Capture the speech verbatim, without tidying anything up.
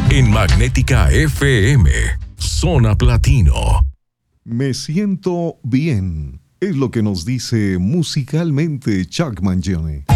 En Magnética F M, Zona Platino. Me siento bien, es lo que nos dice musicalmente Chuck Mangione.